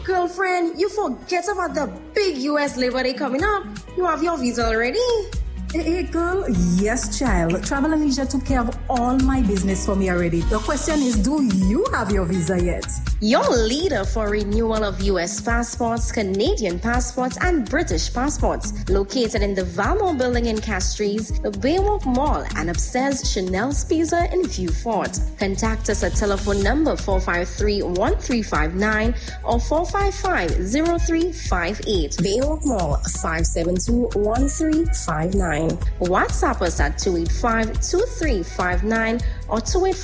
Girlfriend, you forget about the big US Labor Day coming up. You have your visa already? Hey, girl. Yes, child. Travel and Leisure took care of all my business for me already. The question is, do you have your visa yet? Your leader for renewal of US passports, Canadian passports, and British passports. Located in the Valmore building in Castries, the Baywalk Mall, and upstairs Chanel's Pizza in Vieux Fort. Contact us at telephone number 453-1359 or 455-0358. Baywalk Mall, 572-1359. WhatsApp us at 285-2359 or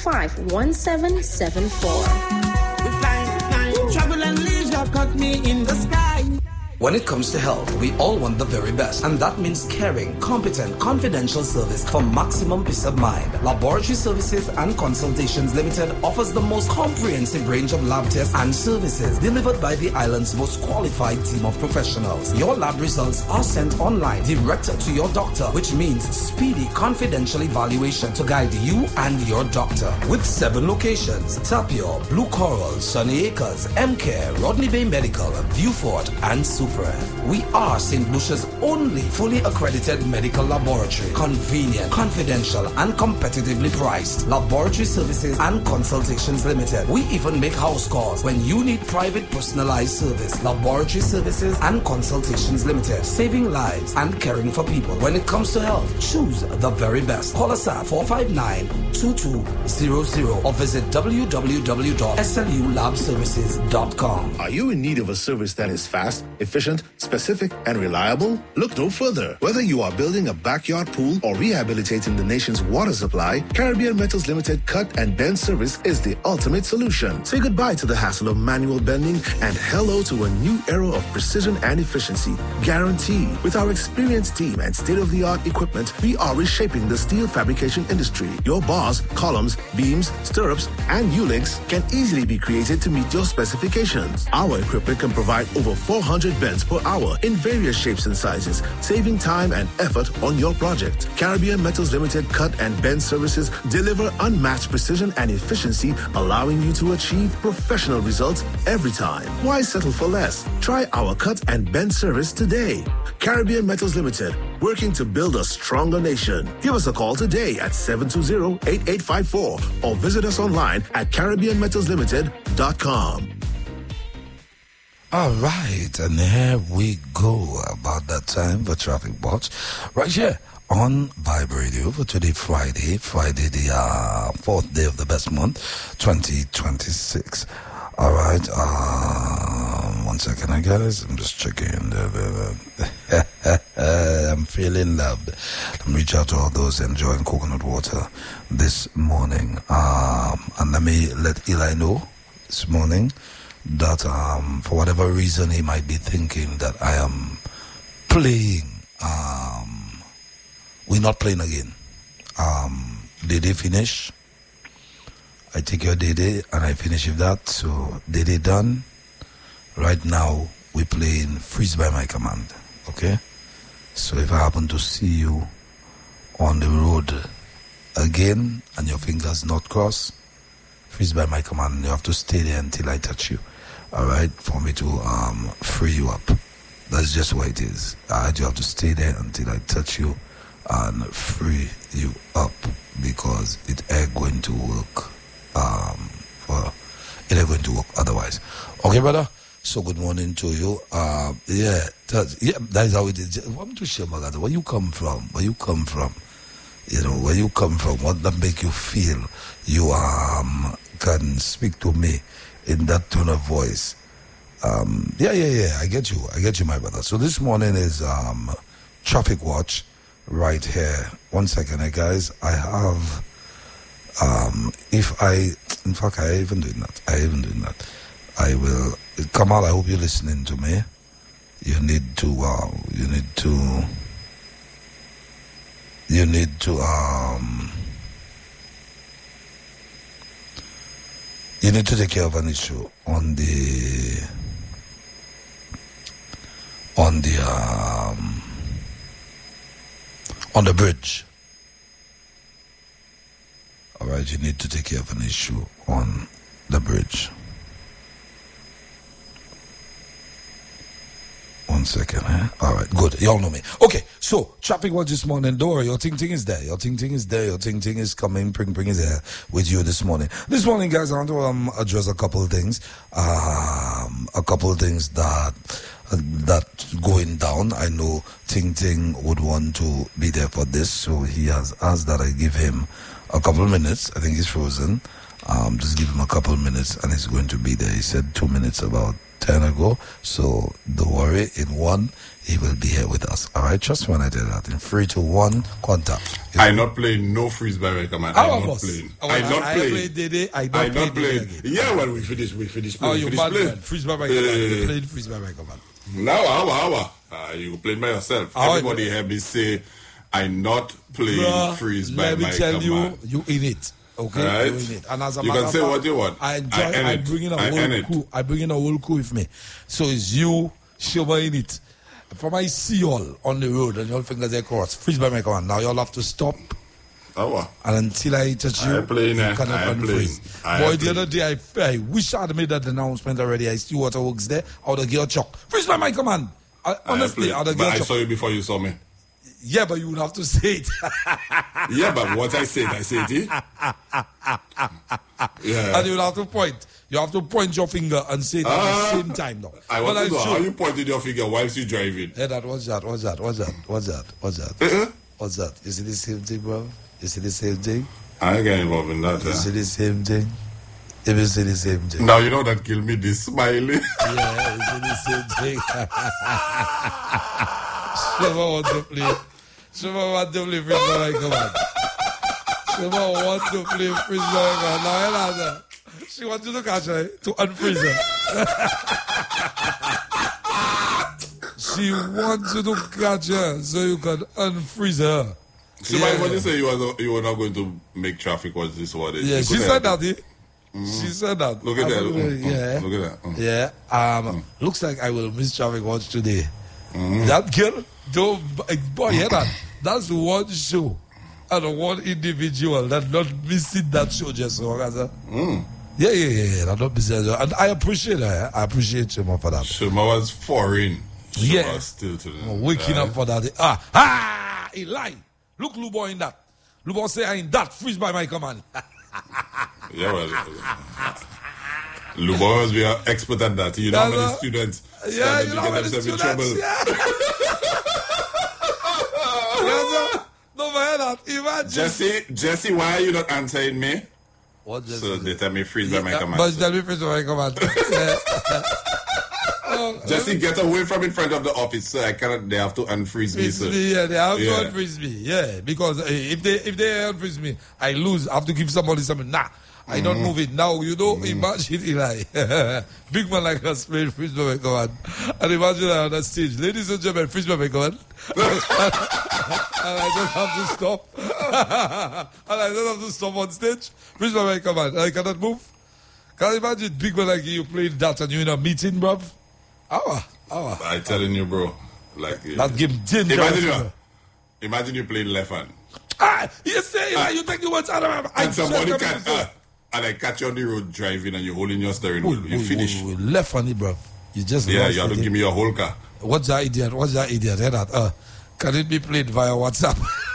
285-1774. Travel and leisure got me in the sky. When it comes to health, we all want the very best, and that means caring, competent, confidential service for maximum peace of mind. Laboratory Services and Consultations Limited offers the most comprehensive range of lab tests and services delivered by the island's most qualified team of professionals. Your lab results are sent online direct to your doctor, which means speedy, confidential evaluation to guide you and your doctor. With 7 locations: Tapio, Blue Coral, Sunny Acres, M-Care, Rodney Bay Medical, Vieux Fort, and Super. We are St. Lucia's only fully accredited medical laboratory. Convenient, confidential, and competitively priced. Laboratory Services and Consultations Limited. We even make house calls when you need private personalized service. Laboratory Services and Consultations Limited. Saving lives and caring for people. When it comes to health, choose the very best. Call us at 459-2200 or visit www.slulabservices.com. Are you in need of a service that is fast, efficient, specific, and reliable? Look no further. Whether you are building a backyard pool or rehabilitating the nation's water supply, Caribbean Metals Limited Cut and Bend service is the ultimate solution. Say goodbye to the hassle of manual bending and hello to a new era of precision and efficiency. Guaranteed. With our experienced team and state-of-the-art equipment, we are reshaping the steel fabrication industry. Your bars, columns, beams, stirrups, and U-links can easily be created to meet your specifications. Our equipment can provide over 400 bends per hour in various shapes and sizes, saving time and effort on your project. Caribbean Metals Limited Cut and Bend services deliver unmatched precision and efficiency, allowing you to achieve professional results every time. Why settle for less? Try our cut and bend service today. Caribbean Metals Limited, working to build a stronger nation. Give us a call today at 720-8854 or visit us online at CaribbeanMetalsLimited.com. All right, and here we go about that time for Traffic Watch right here on Vibe Radio for today, Friday the 4th day of the best month, 2026. All right, 1 second, guys. I'm just checking. I'm feeling loved. Let me reach out to all those enjoying coconut water this morning. And let me let Eli know this morning that for whatever reason he might be thinking that I am playing. We're not playing again. Dede finish. I take your Dede and I finish with that. So Dede done. Right now we're playing Freeze by My Command. Okay? So if I happen to see you on the road again and your fingers not crossed, Freeze by My Command. You have to stay there until I touch you. All right, for me to free you up. That's just what it is. You have to stay there until I touch you and free you up, because it ain't going to work. It ain't going to work otherwise. Okay, brother. So good morning to you. That is how it is. Want to share, my God, where you come from? Where you come from? You know, where you come from? What that make you feel? You can speak to me in that tone of voice. I get you, my brother. So this morning is Traffic Watch right here. 1 second, guys. I have I even doing that. I will, Kamal, I hope you're listening to me. You need to take care of an issue on the bridge. All right, you need to take care of an issue on the bridge. 1 second, eh? All right, good. Y'all know me. Okay, so traffic watch this morning. Don't worry, your ting is there. Your ting is there. Your ting is coming. Pring is there with you this morning. This morning, guys, I want to address a couple of things. A couple of things that going down. I know Ting would want to be there for this, so he has asked that I give him a couple of minutes. I think he's frozen. Just give him a couple of minutes and he's going to be there. He said 2 minutes about 10 ago. So don't worry, in 1, he will be here with us. All right, just when I tell that. In 3, 2, 1, contact. I'm not playing no freeze by recommend. I'm not playing. I'm not playing. I'm not playing. Yeah, well, we finish playing. Oh, you bad man. Freeze by recommend. You played freeze by recommend. Now, you played by yourself. Everybody have me say, I'm not playing freeze by my command. Let me tell you in it. Okay, right. Doing it. And as a you can say what you want. I bring in a whole crew. I bring in a whole crew with me. So it's you, Shoma in it. From I see y'all on the road and your fingers across. Freeze by my command. Now y'all have to stop. And until I touch you, you cannot unfreeze. Boy, the other day I wish I had made that announcement already. I see waterworks there. I would have given a chuck. Freeze by my command. Honestly, I would have given a chuck. I saw you before you saw me. Yeah, but you would have to say it. Yeah, but what I said it. Yeah. And you will have to point. You have to point your finger and say it at the same time, though. I want to know how you pointed your finger whilst you driving. Hey, what's that? What's that? You see the same thing, bro? You see the same thing? I ain't getting involved in that. You see the same thing? If you see the same thing. Now you know that killed me, this smiling. Yeah, you see the same thing. Shoma want to play. Shoma want to play Freeze by command. Shoma want to play Freeze by command. Now, she wants you to catch her, to unfreeze her. She wants you to catch her so you can unfreeze her. So yeah. When you say you were not going to make traffic watch this one, yeah, she said that. She said that. Look at that. Yeah. Look at that. Yeah. Looks like I will miss traffic watch today. That girl, boy, hear that? That's one show and one individual that not missing that show just so. Yeah. That not missing that. And I appreciate her. I appreciate Shoma for that. Shoma was foreign. Shoma was still to the waking up for that. He lied. Look, Lubo in that. Lubo say I in that. Freeze by my command. Yeah, well, Lubo must be an expert at that. You know how many students stand to get themselves in trouble. Yeah. No, man, imagine. Jesse, why are you not answering me? What Jesse? So they tell me freeze by my command. But tell me freeze by my command. Jesse, get away from in front of the office, so they have to unfreeze me, sir. Yeah, they have to unfreeze me. Yeah, because if they unfreeze me, I lose. I have to give somebody something. Nah, I don't move it. Now, you know, imagine Eli. Big man like us playing freeze by my command. And imagine on that stage. Ladies and gentlemen, freeze by my command. And I don't have to stop. And I don't have to stop on stage. Freeze by my command. I cannot move. Can you imagine big man like you playing that and you in a meeting, bruv? Hour. I'm telling you, bro. Like that game dangerous. Imagine you playing left hand. You say you think you want to and somebody and I catch you on the road driving and you're holding your steering wheel. You finish. Left handed, bro. You just you have to give me your whole car. What's that idiot? Hear that? Can it be played via WhatsApp?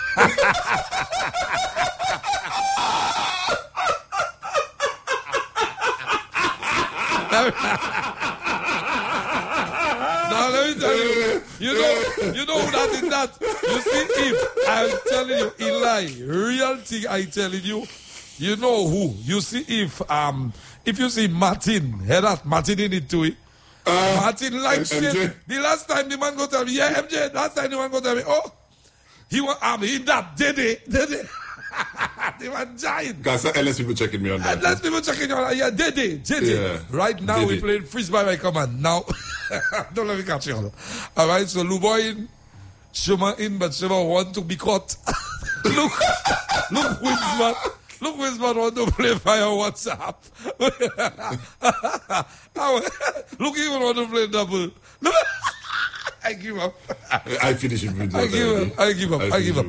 Now let me tell you, you know that is that. You see, if I'm telling you, Eli, real thing I'm telling you, you know who. You see, if you see Martin, hear that Martin in it too. Martin like shit. The last time the man go tell me, yeah, MJ. Last time the man go tell me, oh, he was he that did it. They were giant. Because unless people checking me on that. Unless people checking you on, yeah, did it. Yeah. Right now we playing freeze by my command. Now, don't let me catch you all. All right, so Lubo in, Shoma in, but Shoma want to be caught. Look, Winsman want to play via WhatsApp. Look, even want to play double. I give up. I finish it with I give up.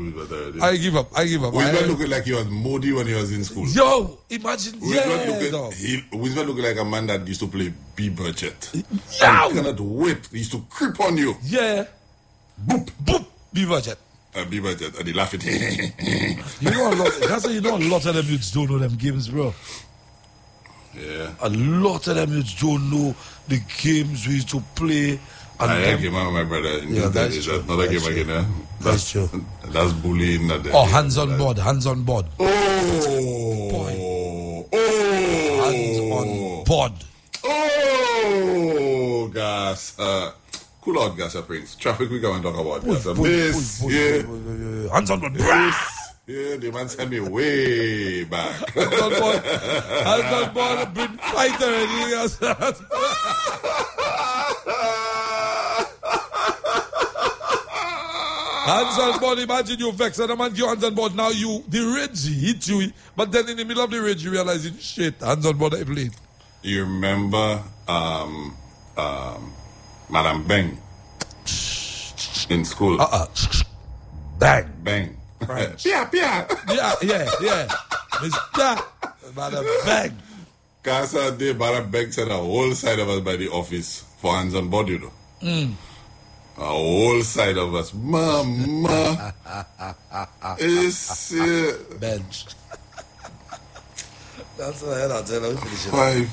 We were looking like he was moody when he was in school. Yo, imagine. We were looking like a man that used to play B-Budget. Yo! I cannot wait. He used to creep on you. Yeah. Boop. Boop. B-Budget. B-Budget. And he laugh at You know a lot. That's why you know a lot of them youths don't know them games, bro. Yeah. A lot of them youths don't know the games we used to play. I came out with my brother. Yeah, that's true. Another game again, eh? That's true. That's bullying. Hands on board. Oh! Boy. Hands on board. Oh, gas. Cool out, gas, Prince. Traffic we go and talk about. Hands on board. Yeah, the man sent me way back. Hands on board. Bring fighter. Hands on board, imagine you vex and the man give hands on board. Now the rage hit you, but then in the middle of the rage you realize, shit, hands on board I played. You remember Madam Bang in school? Bang. Bang. Yeah. Miss Pia. Madam Bang. Casa de Madam Bang sent a whole side of us by the office for hands on board, you know. A whole side of us. Mama. It's bench. That's what I'll tell you. Five.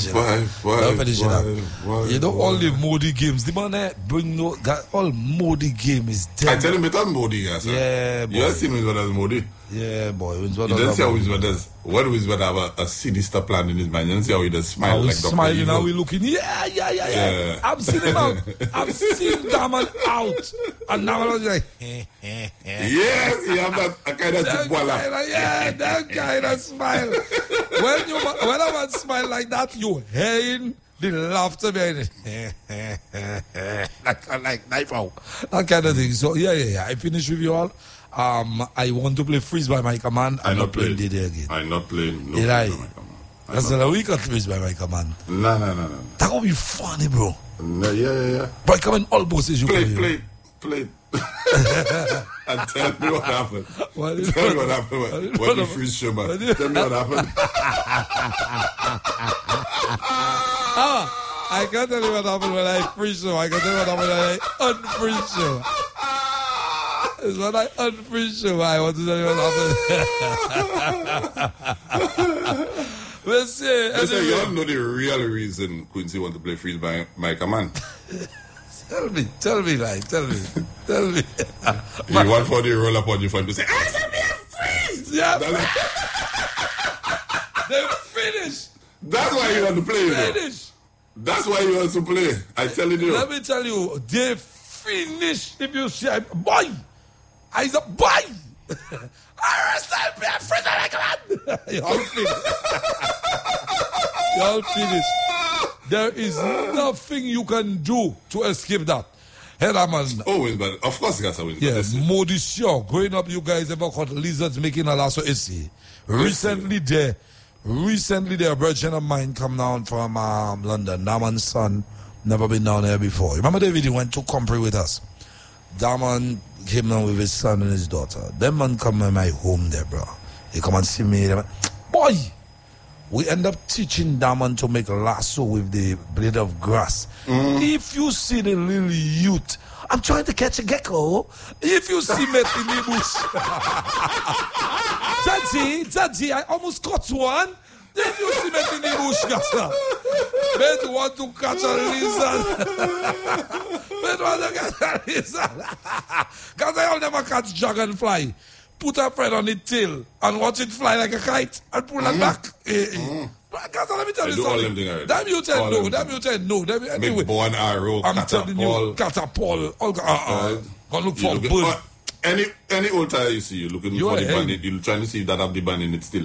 You know all the moody games. The man bring all moody game is dead. I tell him it's moody, guys. Yeah, boy. You have seen Winsbother's moody? Yeah, boy. You don't see how Winsbother's. When Winsbother have a sinister plan in his mind, you don't see how he does smile like Dr. Smiling, how we looking. Yeah. I've seen him out. I've seen that man out. And now I'm like, yes, he have that kind of chipwala. Yeah, that kind of smile. When a man smile like that, you hearing the laughter behind it. like knife out. That kind of thing. So yeah. I finish with you all. I want to play Freeze by My Command. I'm not playing Dede again. I'm not playing Freeze by My Command. That's a week of Freeze by My Command. No. That would be funny, bro. No, yeah. But I come in all bosses you play. And tell me what happened. Tell me what happened when you freeze show, man. Tell me what happened. I can't tell you what happened when I freeze show. I can tell you what happened when I unfreeze show. It's when I unfreeze show. I want to tell you what happened. Let's see. Listen, you all know the real reason Quincy want to play Freeze by My Command. Tell me. You want for the roll up on your phone to say, I said me a freeze! Yeah. They finished. That's why you want to play, Finish. That's why you want to play. I'm telling you. Let me tell you, they finished. If you see, boy, I said, boy, I understand me a freeze by My Command. You all finished. There is nothing you can do to escape that. Hey, man. Always, but of course, guys, always. Yeah, Modi Shaw. Growing up, you guys ever caught lizards making a lasso essay? Recently, a virgin of mine come down from London. That man's son, never been down there before. Remember David, he went to Compre with us. That man came down with his son and his daughter. That man come to my home there, bro. He come and see me. Boy! We end up teaching Daman to make lasso with the blade of grass. If you see the little youth, I'm trying to catch a gecko. If you see me in the bush, Daddy, I almost caught one. If you see me in the bush, Gasa, men want to catch a lizard. Because I'll never catch dragonfly. Put a thread on its tail and watch it fly like a kite and pull it back. Let me tell you something. Damn you tell no. Make bow and arrow, I'm telling you, catapult. Go look for bird. Any old tire you see, you're looking for the bandit. You're trying to see if that have the band in it still.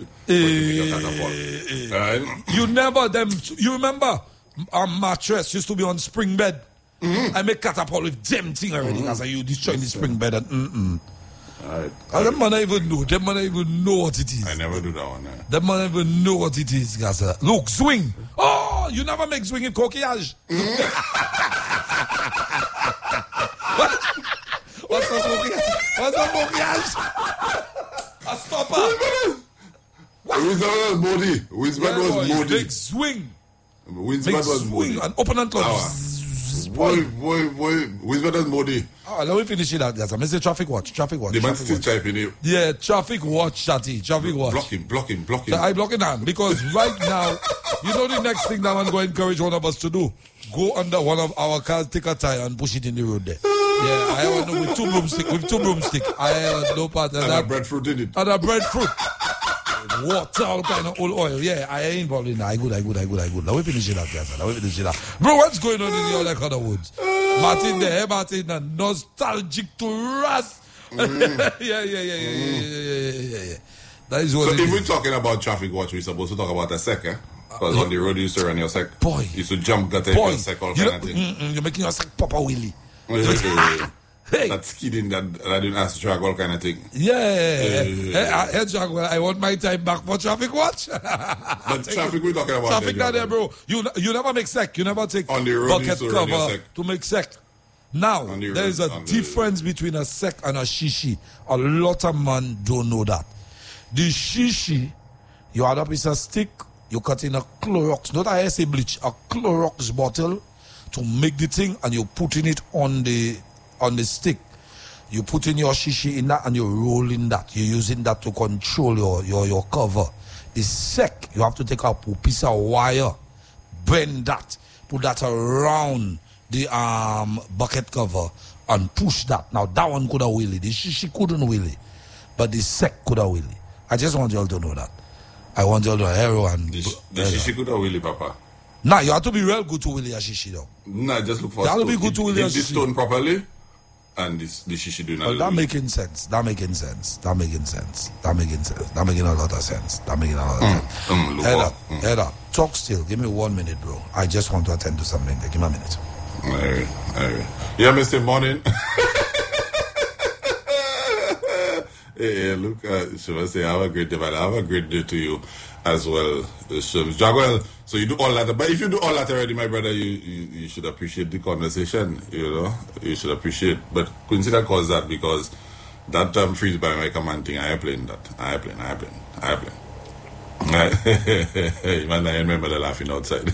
You remember mattress used to be on spring bed. I make catapult with them thing already. Because you destroy the spring bed and Them man even know. Them man even know what it is. I never do that one. Them man even know what it is, guys. Look, swing. Oh, you never make swing in coquillage. What's the bouquillage? A stopper. Winsbad was Modi. Winsbad was Modi. Big swing. Winsbad was Modi. And open and close. Boy. Winsbad was Modi. Let me finish it out, guys. I'm going to say traffic watch. The man still typing it. Yeah, traffic watch, Chatty. Traffic watch. Block him. So I block it now because right now, you know the next thing that I'm going to encourage one of us to do? Go under one of our cars, take a tire and push it in the road there. Yeah, I want to with two broomsticks. I have no part of that. And a breadfruit in it. And a breadfruit. Water, all kind of old oil. Yeah, I ain't involved in that. I good. Now we finish it up, guys. Bro, what's going on in your neck of the woods? Martin there, Martin, nostalgic to Ras. Yeah. That is what so if we're talking about traffic watch, we're supposed to talk about a sec, eh? Because on the road you used to run your sec. Boy. You used to jump, gut your sec, all kind of thing. You're making your sec pop a wheelie. Hey. That's skidding that I didn't ask to track all kind of thing. Yeah. Jack, well, I want my time back for traffic watch. But traffic we're talking about. Traffic not there, bro. You never make sec. You never take on the road bucket cover to make sec. Now, there is a difference between a sec and a shishi. A lot of men don't know that. The shishi, you add up with a stick, you cut in a Clorox, not a SA bleach, a Clorox bottle to make the thing, and you put in it on the stick. You put in your shishi in that and you're rolling that. You're using that to control your cover. The sec, you have to take a piece of wire, bend that, put that around the bucket cover and push that. Now that one could have wheelie. The shishi couldn't wheelie, but the sec could have wheelie. I just want you all to know that. I want you all to know and the shishi could have wheelie, Papa. Nah, you have to be real good to wheelie a shishi though. Nah, just look for you have to be good to wheelie a shishi. The stone properly. And the shishi do not. Well, that making sense. That making a lot of sense. Head up. Talk still. Give me 1 minute, bro. I just want to attend to something. Give me a minute. All right. Yeah, Mr. Morning. Hey, look, should I say, have a great day, but have a great day to you as well, Jaguel. So you do all that, but if you do all that already, my brother, you should appreciate the conversation, you should appreciate, but consider cause that because that freeze by my command thing, I play that. I play. Man, I remember the laughing outside.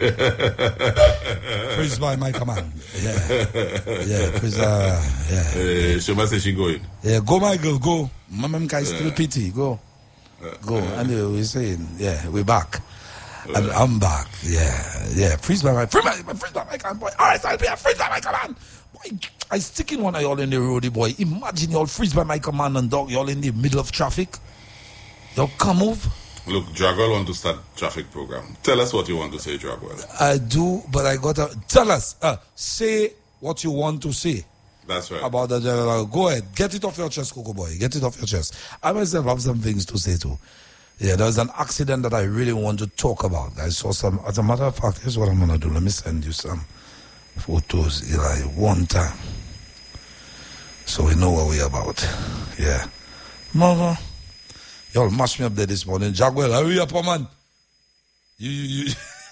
Freeze by my command. Yeah. Freeze, she must say she going. Yeah, go my girl, go. Mama can still pity, go. Anyway, we're saying, we're back. And I'm back. Yeah. Freeze by my command, boy. Alright, I'll be a freeze by my command. Boy, I stick in one of y'all in the roadie, boy. Imagine y'all freeze by my command and dog, y'all in the middle of traffic. Y'all come move. Look, Dragwell want to start traffic program. Tell us what you want to say, Dragwell. I do, but I gotta tell us. Say what you want to say. That's right. About the general. Go ahead. Get it off your chest, Coco Boy. Get it off your chest. I myself have some things to say too. Yeah, there's an accident that I really want to talk about. I saw some. As a matter of fact, here's what I'm gonna do. Let me send you some photos, Eli, one time, so we know what we're about. Yeah, Mama. Y'all mash me up there this morning. Jaguel, hurry up, man. You.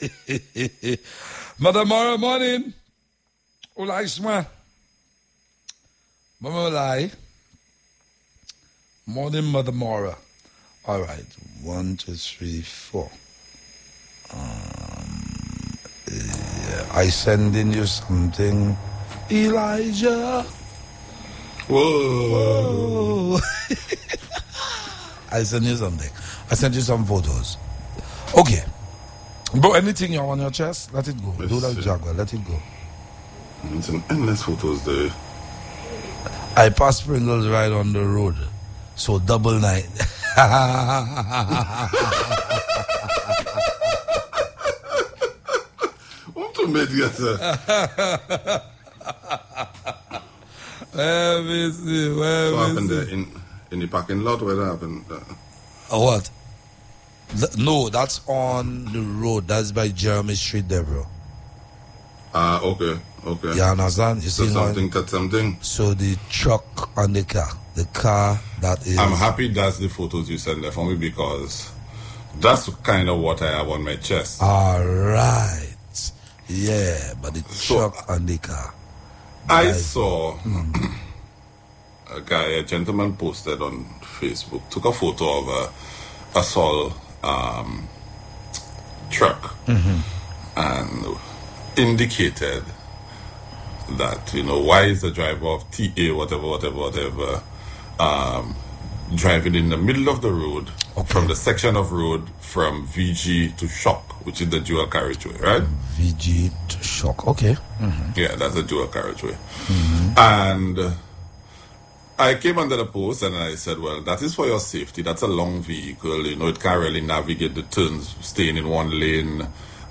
Madam Mara, morning. Olay, Isma. Mama Olay. Morning, Mother Mara. All right. 1, 2, 3, 4. I sending you something, Elijah. Whoa. I sent you something. I sent you some photos. Okay. Bro, anything you have on your chest, let it go. Do that, Jaguar. Let it go. It's an endless photos there. I passed Pringles right on the road. So 99. What to make it? Let me see. What happened there? In the parking lot, where that happened? What? No, that's on the road. That's by Jeremy Street there, bro. Okay. You understand? You see something, cut something. So the truck and the car that is... I'm happy that's the photos you sent there for me because that's kind of what I have on my chest. All right. Yeah, but the truck and the car. I saw a gentleman posted on Facebook, took a photo of a Sol truck and indicated that, why is the driver of TA, whatever, driving in the middle of the road from the section of road from VG to Shock, which is the dual carriageway, right? VG to Shock, okay. Yeah, that's a dual carriageway. And I came under the post and I said, well, that is for your safety. That's a long vehicle. It can't really navigate the turns, staying in one lane.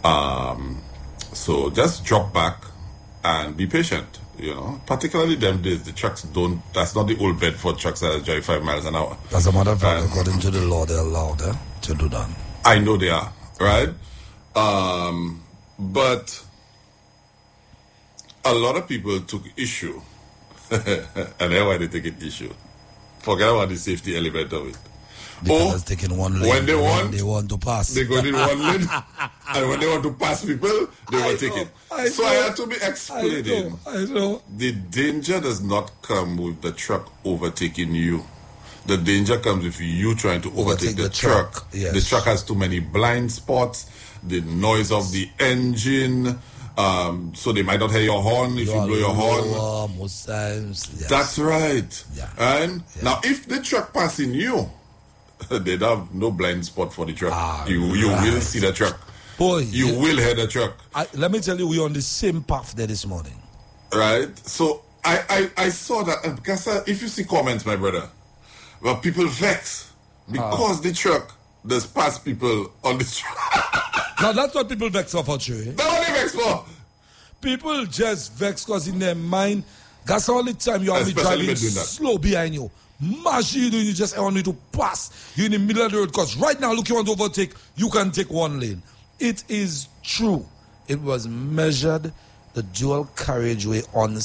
So just drop back and be patient. Particularly them days, the trucks that's not the old Bedford trucks that drive 5 miles an hour. As a matter of fact, according to the law, they're allowed to do that. I know they are, right? But a lot of people took issue, and that's why they take it issue. Forget about the safety element of it. Because taking one lane when they want to pass. They go in one lane, and when they want to pass people, they will take it. So I had to be explaining. I know. The danger does not come with the truck overtaking you. The danger comes if you trying to overtake the truck. Yes. The truck has too many blind spots, the noise of the engine, so they might not hear your horn if you blow your horn. Most times. Yes. That's right. Yeah. And now if the truck passing you, they don't have no blind spot for the truck. You will see the truck. Boy, you will hear the truck. Let me tell you, we're on the same path there this morning. Right? So I saw that, and because if you see comments, my brother, well, people vex because the truck does pass people on the truck. Now that's what people vex for, Trey. That's what they vex for. People just vex because in their mind, that's all the time you are driving slow behind you. Mash you doing, you just want you to pass. You're in the middle of the road because right now, look, you want to overtake, you can take one lane. It is true. It was measured, the dual carriageway on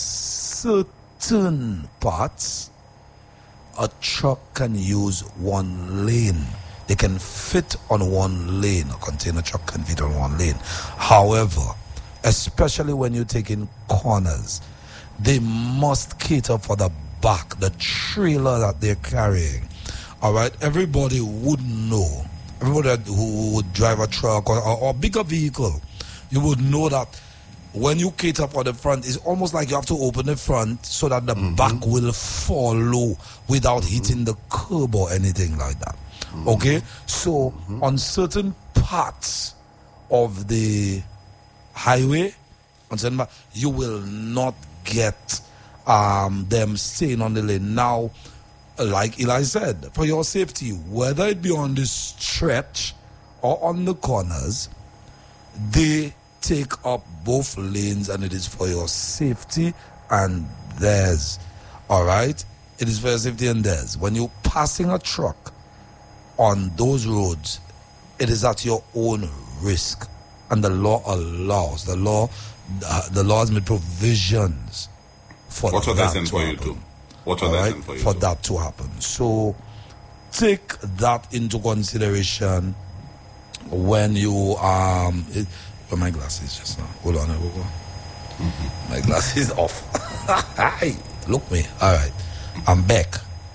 certain parts. A truck can use one lane. They can fit on one lane. A container truck can fit on one lane. However, especially when you're taking corners, they must cater for the back, the trailer that they're carrying. All right, everybody would know. Everybody who would drive a truck or bigger vehicle, you would know that when you cater for the front, it's almost like you have to open the front so that the back will follow without hitting the curb or anything like that. Okay, so on certain parts of the highway, you will not get them staying on the lane. Now, like Eli said, for your safety, whether it be on the stretch or on the corners, they take up both lanes, and it is for your safety and theirs. All right? It is for your safety and theirs. When you're passing a truck on those roads, it is at your own risk, and the law allows. The law has made provisions for what that to for you too. What all was right, that for you for too? that to happen. So take that into consideration when you my glasses just now. Hold on. My glasses off. Hi, look me. All right, I'm back.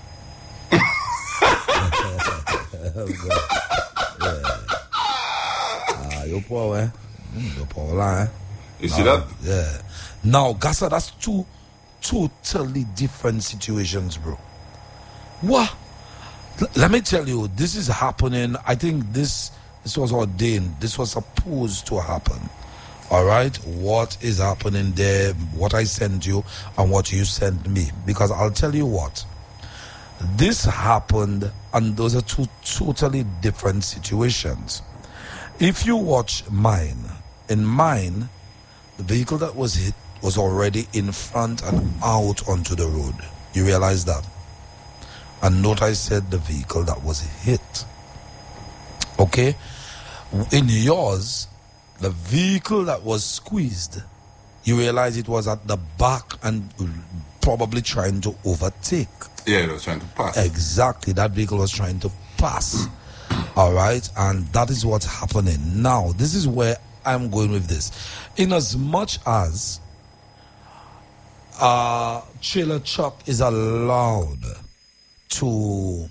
You poor, eh? You poor line. You see that? Yeah. Now, Gassa, that's two totally different situations, bro. What? Let me tell you, this is happening. I think this was ordained. This was supposed to happen. All right? What is happening there, what I sent you and what you sent me. Because I'll tell you what. This happened, and those are two totally different situations. If you watch mine, in mine, the vehicle that was hit was already in front and out onto the road. You realize that? And note I said the vehicle that was hit. Okay? In yours, the vehicle that was squeezed, you realize it was at the back and probably trying to overtake. Yeah, it was trying to pass. Exactly, that vehicle was trying to pass. All right? And that is what's happening. Now, this is where I'm going with this. In as much as trailer truck is allowed to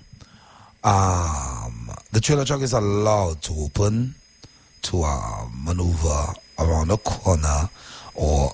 the trailer truck is allowed to open, to maneuver around a corner, or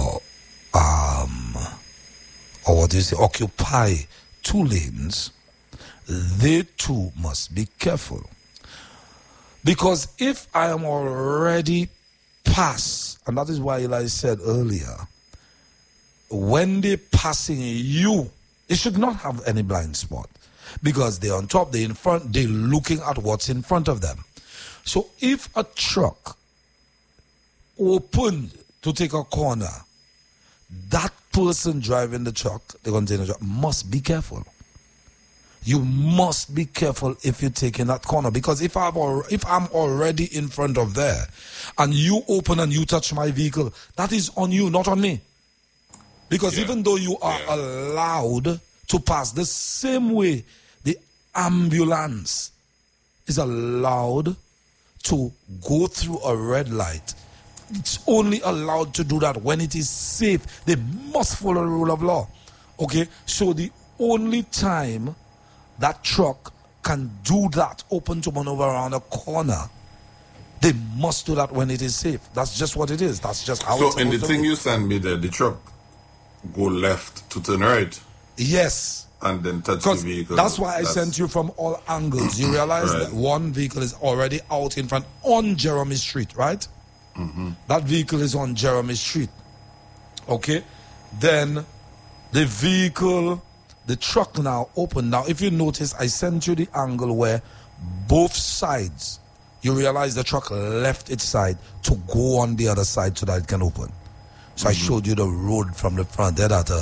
what do you say, occupy 2 lanes. They too must be careful, because if I am already past, and that is why Eli said earlier, when they're passing you, they should not have any blind spot, because they're on top, they're in front, they're looking at what's in front of them. So if a truck opened to take a corner, that person driving the truck, the container truck, must be careful. You must be careful if you're taking that corner, because if I'm already in front of there and you open and you touch my vehicle, that is on you, not on me. Because even though you are allowed to pass the same way the ambulance is allowed to go through a red light, it's only allowed to do that when it is safe. They must follow the rule of law. Okay? So the only time that truck can do that, open to maneuver around a corner, they must do that when it is safe. That's just what it is. That's just how it's in the thing you sent me there, the truck go left to turn right. Yes. And then touch the vehicle. That's why I sent you from all angles. You realize that one vehicle is already out in front on Jeremy Street, right? Mm-hmm. That vehicle is on Jeremy Street. Okay? Then the vehicle, the truck now open. Now, if you notice, I sent you the angle where both sides, you realize the truck left its side to go on the other side so that it can open. So I showed you the road from the front there that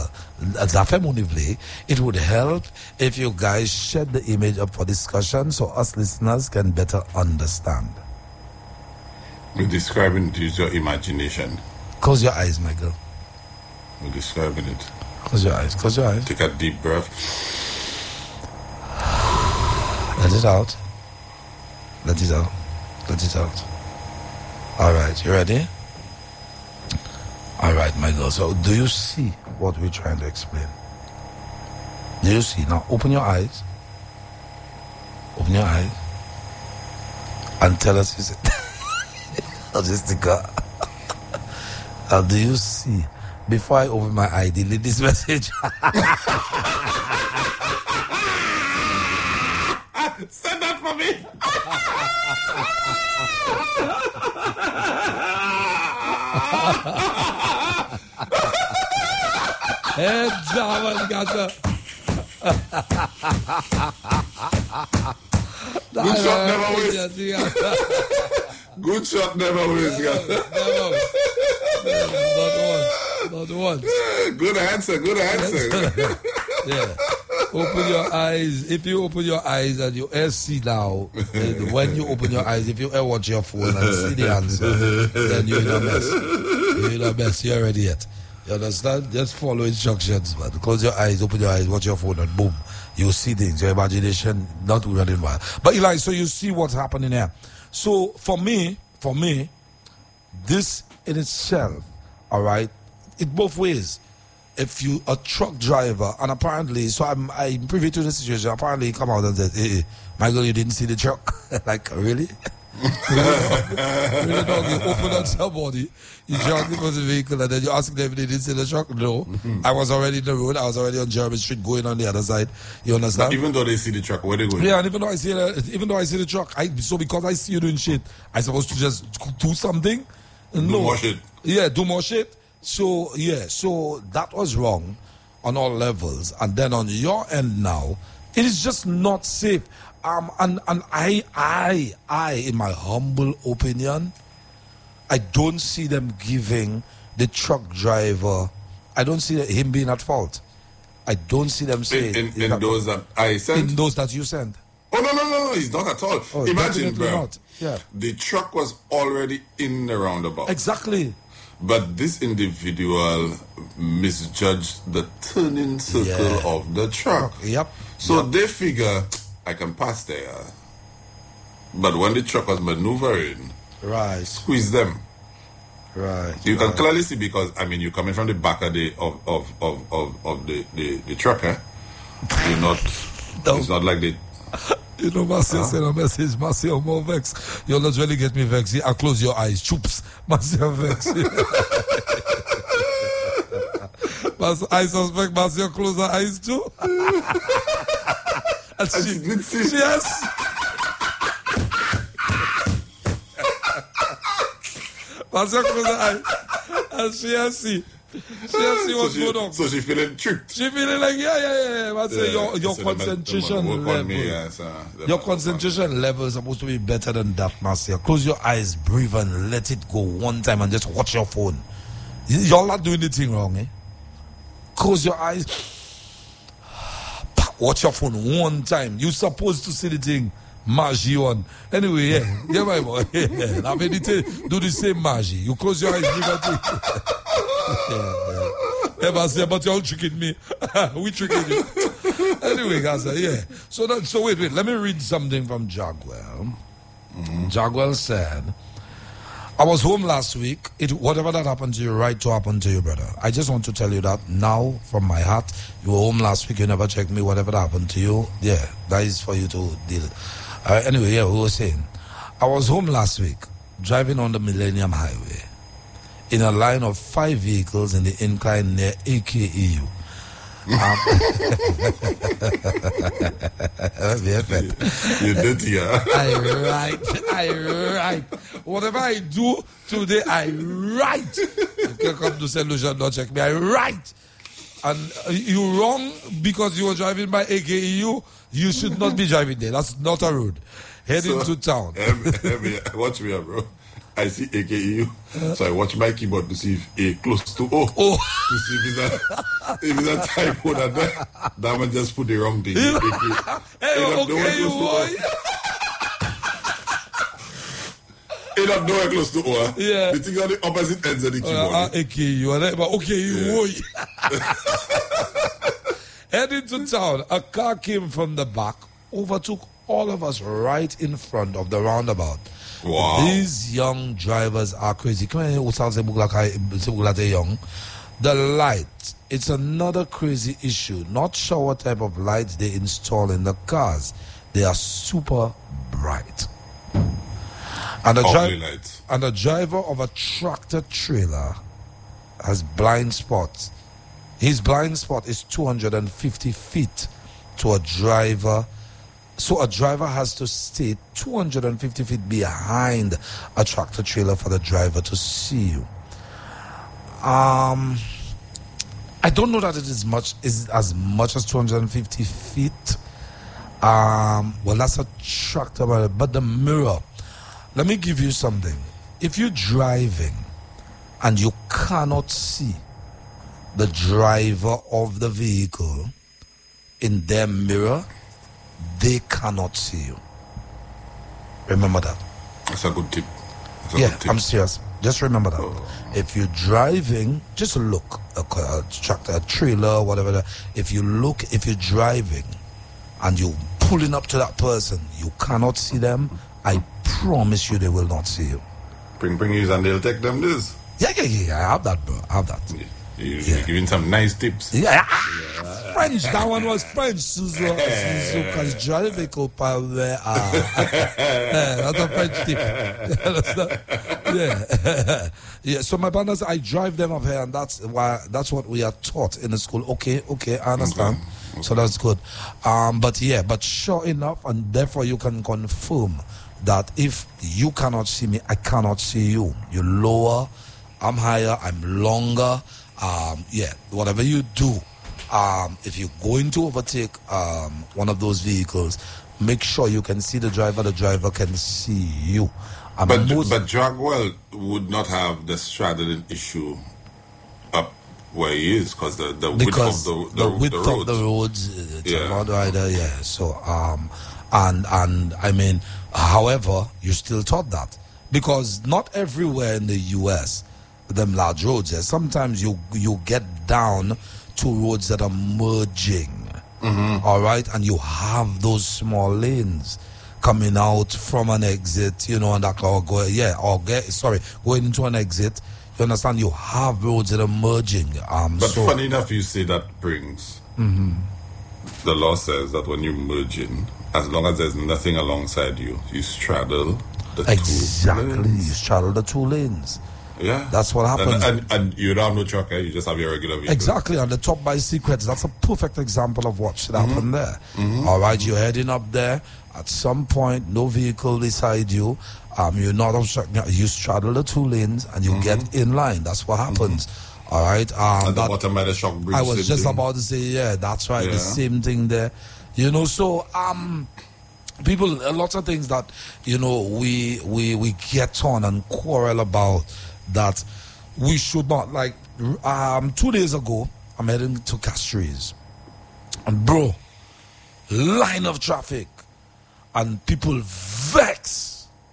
it would help if you guys shared the image up for discussion so us listeners can better understand. We're describing it, use your imagination. Close your eyes, my girl. We're describing it. Close your eyes, close your eyes. Take a deep breath. Let it out. Let it out. Let it out. All right, you ready? All right, my girl. So, do you see what we're trying to explain? Do you see? Now, open your eyes. Open your eyes. And tell us, is it? Logistica. Do you see? Before I open my eye, delete this message. Send that for me. Hey, Java, gotcha. Good shot never waste. Good shot never waste. Not once. Good answer. Yeah. Open your eyes. If you open your eyes and you see now, when you open your eyes, if you ever watch your phone and see the answer, then you're in a mess. You're in a mess. You're ready yet. You understand? Just follow instructions, man. Close your eyes, open your eyes, watch your phone, and boom, you'll see things. Your imagination not running wild. But Eli, so you see what's happening here. So for me, this in itself, all right, it both ways. If you a truck driver, and apparently, so I'm privy to the situation. Apparently, he come out and said, "Hey, Michael, you didn't see the truck." Like, really? Really, dog? You open on somebody, you drive the vehicle, and then you ask them if they didn't see the truck. No, I was already in the road. I was already on Jeremy Street, going on the other side. You understand? But even though they see the truck, where they going? Yeah, and even though I see the truck, so because I see you doing shit, I supposed to just do something? Do more shit. Yeah, do more shit. So that was wrong on all levels. And then on your end now, it is just not safe. And I, in my humble opinion, I don't see them giving the truck driver, I don't see him being at fault. I don't see them saying... In those that I sent? In those that you sent. Oh, no, he's not at all. Oh, imagine, bro, not. Yeah. The truck was already in the roundabout. Exactly. But this individual misjudged the turning circle of the truck. Yep. So they figure, I can pass there. But when the truck was maneuvering, right, squeeze them. Right. You can clearly see because you're coming from the back of the trucker. You're not. No. It's not like the. You know, Marcia sent a message. Marcia, more vex. You'll not really get me vex. I'll close your eyes. Choops. Marcia vex. I suspect Marcia close her eyes too. And she has. Marcia close her eyes. And she has see. She has see what's going on. So she feeling tricked. She feeling like, yeah. I say your concentration level. Your concentration level is supposed to be better than that, Marcia. Close your eyes, breathe, and let it go one time and just watch your phone. You're not doing anything wrong, eh? Close your eyes. Watch your phone one time. You're supposed to see the thing. Magie on. Anyway, yeah, my boy. Yeah. Now, meditate. Do the same magie. You close your eyes, breathe, and yeah, but you're all tricking me. We tricking you. Anyway, guys, yeah. So wait. Let me read something from Jagwell. Jagwell said, I was home last week. Whatever that happened to you, right to happen to you, brother. I just want to tell you that now from my heart. You were home last week. You never checked me. Whatever that happened to you, yeah, that is for you to deal. Anyway, yeah, we were saying, I was home last week, driving on the Millennium Highway, in a line of 5 vehicles in the incline near AKEU. You did, yeah. I write. Whatever I do today, I write. You can come to St. Lucia, don't check me. I write. And you're wrong because you were driving by AKEU. You should not be driving there. That's not a road. Heading to town. Watch me up, bro. I see AKEU, so I watch my keyboard to see if A close to O. To see if it's a typo that man just put the wrong thing. Hey, It up nowhere close to O. Yeah. The thing on the opposite ends of the keyboard. AKEU, but AKEU. Heading to town, a car came from the back, overtook all of us right in front of the roundabout. Wow. These young drivers are crazy. The light, it's another crazy issue. Not sure what type of lights they install in the cars. They are super bright. And the driver of a tractor trailer has blind spots. His blind spot is 250 feet to a driver. So a driver has to stay 250 feet behind a tractor trailer for the driver to see you. I don't know that it is as much as 250 feet. Well, that's a tractor, but the mirror. Let me give you something. If you're driving and you cannot see the driver of the vehicle in their mirror, they cannot see you. Remember that. That's a good tip. I'm serious. Just remember that. If you're driving, just look. A tractor, a trailer, whatever. If you're driving and you're pulling up to that person, you cannot see them, I promise you they will not see you. Bring you and they'll take them this. Yeah. I have that, bro. I have that. Yeah. You're giving some nice tips. Yeah. French. That one was French. Suzuka's driving power. That's a French tip. Yeah. So my partners, I drive them up here, and that's what we are taught in the school. Okay, I understand. Okay. So that's good. But sure enough, and therefore you can confirm that if you cannot see me, I cannot see you. You're lower, I'm higher, I'm longer. Whatever you do, if you're going to overtake one of those vehicles, make sure you can see the driver can see you. But Jagwell would not have the straddling issue up where he is because the width of the roads. So and I mean, however, you're still taught that because not everywhere in the U.S. them large roads. Sometimes you get down to roads that are merging, all right, and you have those small lanes coming out from an exit, and that going into an exit. You understand? You have roads that are merging. But funny enough, you say that brings. The law says that when you merge in, as long as there's nothing alongside you, you straddle the 2 lanes. You straddle the 2 lanes. Yeah. That's what happens. And you don't have no truck, you just have your regular vehicle. Exactly, on the top by secrets. That's a perfect example of what should happen there. All right, you're heading up there. At some point, no vehicle beside you. You're not obstructing. You straddle the 2 lanes and you get in line. That's what happens. All right. At the bottom by the shock bridge. I was just about to say, yeah, that's right. The same thing there. You know, so people, a lot of things that, you know, we get on and quarrel about that we should not. Like 2 days ago, I'm heading to Castries, and bro, line of traffic and people vex.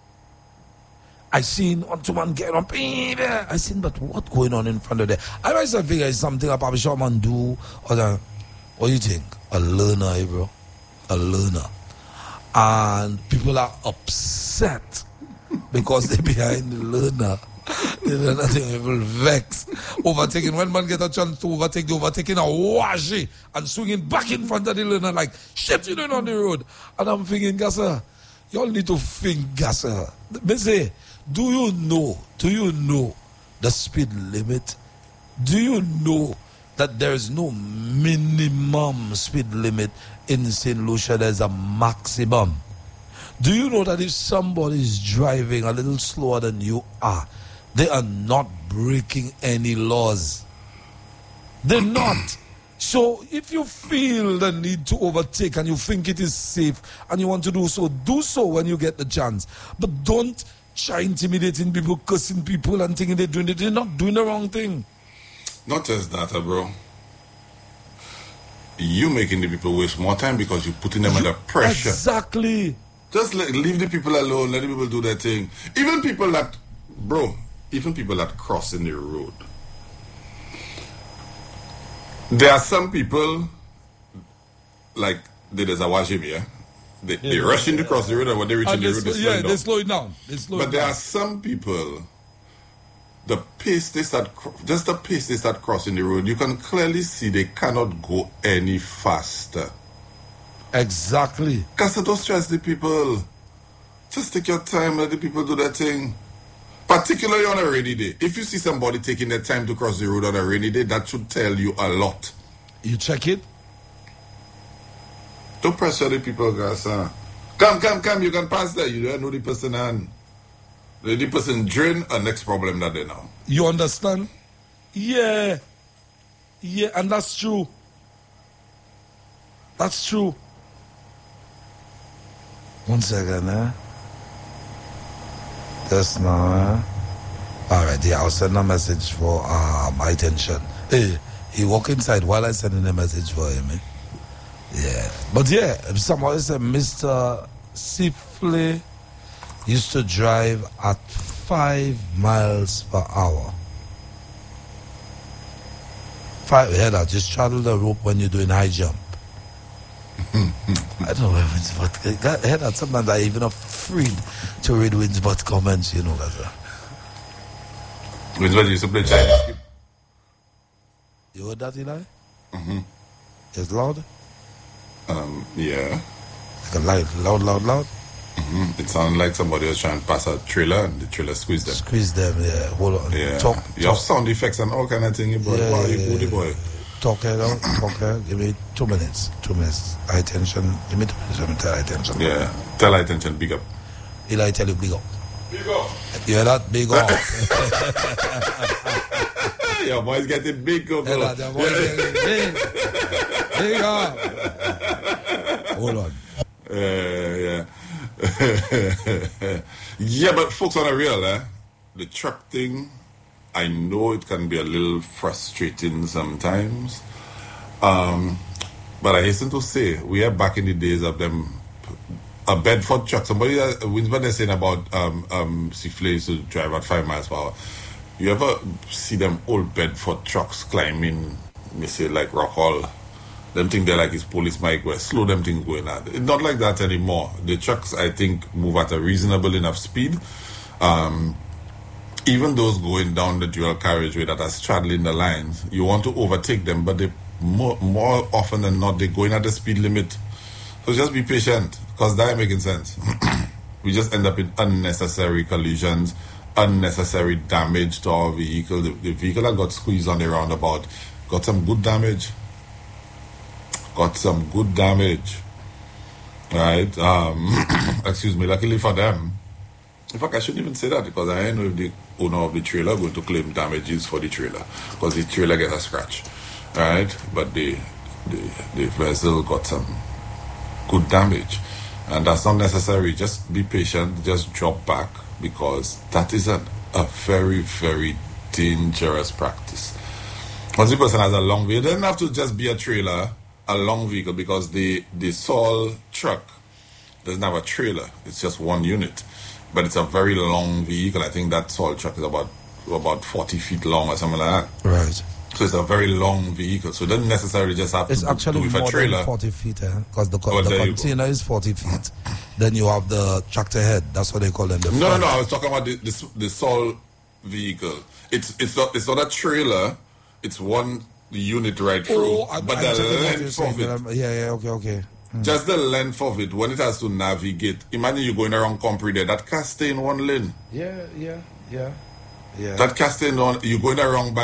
I seen one to man get up. I seen, but what going on in front of there? I myself figure it's something I probably should man do. Or what do you think? A learner, bro. A learner. And people are upset because they're behind the learner. There's nothing, people vex. Overtaking. When man get a chance to overtake, the overtaking a washy and swinging back in front of the learner like, shit, you doing on the road. And I'm thinking, Gasser, y'all need to think, Gasser. Me say, do you know the speed limit? Do you know that there is no minimum speed limit in St. Lucia? There's a maximum. Do you know that if somebody is driving a little slower than you are, they are not breaking any laws? They're not. So if you feel the need to overtake and you think it is safe and you want to do so when you get the chance. But don't try intimidating people, cursing people and thinking they're not doing the wrong thing. Not just that, bro. You making the people waste more time because you're putting them under pressure. Exactly. Just leave the people alone. Let the people do their thing. Even people that cross in the road. There are some people, like there's a Wajim here. They're rushing to cross the road, and when they reach the road, they slow it down. But there are some people, the pace they start crossing the road, you can clearly see they cannot go any faster. Exactly. Because don't stress the people. Just take your time, let the people do their thing. Particularly on a rainy day. If you see somebody taking their time to cross the road on a rainy day, that should tell you a lot. You check it? Don't pressure the people, guys. Come, you can pass there. You don't know the person and the person drain a next problem that they know. You understand? Yeah, and that's true. That's true. 1 second, Just now, Alright, yeah, I'll send a message for my attention. Hey, he walk inside while I sending a message for him, Yeah. But yeah, somebody said Mr. Sifley used to drive at 5 miles per hour. 5, that just straddle the rope when you're doing high jump. I don't know where Winsbot. Head out. Sometimes I even afraid to read Winsbot comments. You know that. Winsbot used to play Chinese skip. You heard that, Eli? It's loud. Yeah. Like loud. It sounded like somebody was trying to pass a trailer and the trailer squeezed them. Yeah. Hold on. Yeah. Talk. You have sound effects and all kind of thing, boy. Yeah, Wow, you booty boy. Talk here. Give me 2 minutes. 2 minutes. Attention. Give me 2 minutes. Let me tell attention. Yeah. Tell attention. Big up. Eli, tell you big up. Big up. You hear that? Big up. Your boy's getting big up. Your boy's getting big. Big up. Hold on. Yeah. Yeah, but folks, on a real, the truck thing, I know it can be a little frustrating sometimes. But I hasten to say, we are back in the days of them, a Bedford truck. Somebody, Winsbot is saying about Sifley used to drive at 5 miles per hour. You ever see them old Bedford trucks climbing, me say, like Rock Hall? Them things they're like his police bike where slow them things going at. It's not like that anymore. The trucks, I think, move at a reasonable enough speed. even those going down the dual carriageway that are straddling the lines, you want to overtake them, but they more often than not, they're going at the speed limit. So just be patient, because that ain't making sense. We just end up in unnecessary collisions, unnecessary damage to our vehicle. The vehicle that got squeezed on the roundabout got some good damage. Right? Excuse me, luckily for them. In fact, I shouldn't even say that, because I don't know if the owner of the trailer going to claim damages for the trailer, because the trailer gets a scratch. Right? But the vessel got some good damage. And that's not necessary. Just be patient, just drop back, because that is a very, very dangerous practice. Once the person has a long vehicle, it doesn't have to just be a trailer, a long vehicle, because the Sol truck doesn't have a trailer. It's just one unit. But it's a very long vehicle. I think that Sol truck is about 40 feet long or something like that. Right. So it's a very long vehicle. So it doesn't necessarily just have it's to actually do with a more trailer. Than 40 feet, because the container is 40 feet. Then you have the tractor head. That's what they call them. No. I was talking about the Sol vehicle. It's not a trailer. It's one unit right through. But the length of it. Yeah. Okay. Just the length of it, when it has to navigate. Imagine you're going around Compre there. That car stay in one lane. Yeah. That car stay in one. You're going around by